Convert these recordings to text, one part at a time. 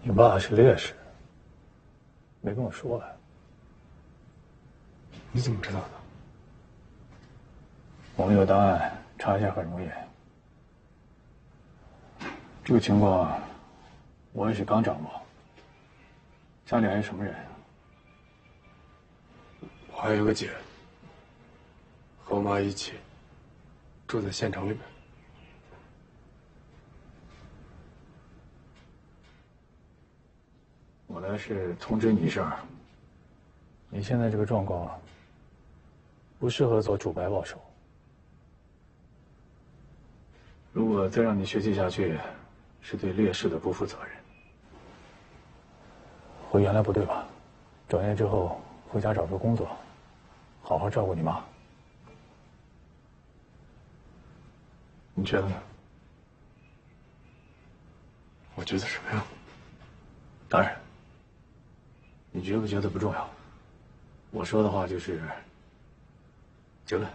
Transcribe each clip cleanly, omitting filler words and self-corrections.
你爸是烈士，没跟我说呀。 你怎么知道的？ 我们有档案，查一下很容易。这个情况，我也是刚掌握。家里还有什么人？ 我还有个姐，和我妈一起住在县城里面。 我来是通知你一声，你现在这个状况不适合做主白报仇。如果再让你学习下去，是对烈士的不负责任。回原来部队吧，转业之后回家找份工作，好好照顾你妈。你觉得呢？ 我觉得什么呀？ 当然，你觉不觉得不重要。我说的话就是觉得。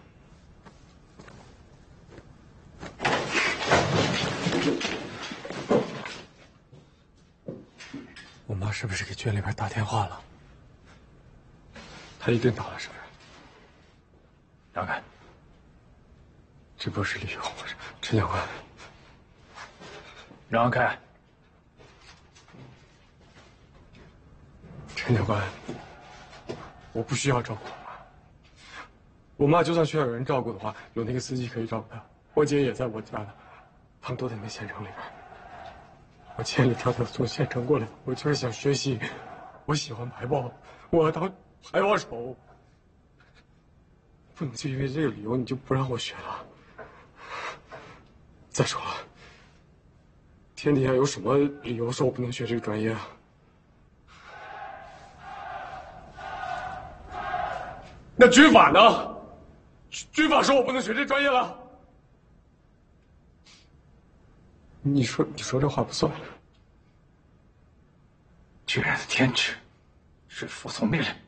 我妈是不是给圈里边打电话了？她一定打了，是不是？ 让开！ 这不是理由，陈长官。 让开！ 陈长官，我不需要照顾我妈。我妈就算需要有人照顾的话，有那个司机可以照顾她。我姐也在我家呢，他们都在那县城里边。我千里迢迢从县城过来，我就是想学习。我喜欢排报，我要当排报手。不能就因为这个理由你就不让我学了。再说了，天底下有什么理由说我不能学这个专业啊？那军法呢？军法说我不能学这专业了。你说这话不算。 军人的天职是服从命令。